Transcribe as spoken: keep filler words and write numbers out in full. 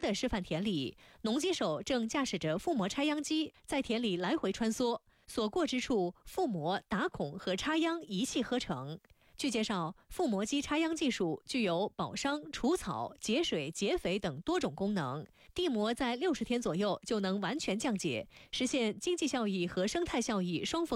的示范田里，农机手正驾驶着覆膜插秧机在田里来回穿梭，所过之处，覆膜、打孔和插秧一气呵成。据介绍，覆膜机插秧技术具有保墒、除草、节水、节肥等多种功能，地膜在六十天左右就能完全降解，实现经济效益和生态效益双丰。